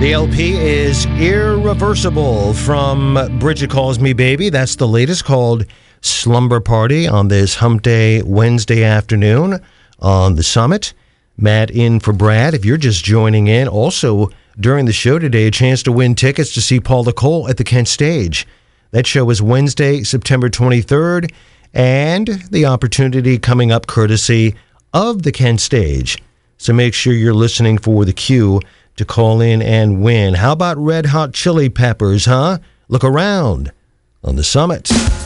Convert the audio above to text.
The LP is Irreversible from Bridget Calls Me Baby. That's the latest, called Slumber Party, on this Hump Day Wednesday afternoon on the Summit. Matt in for Brad. If you're just joining in, also during the show today, a chance to win tickets to see Paula Cole at the Kent Stage. That show is Wednesday, September 23rd, and the opportunity coming up courtesy of the Kent Stage. So make sure you're listening for the cue to call in and win. How about Red Hot Chili Peppers, huh? Look around on the Summit.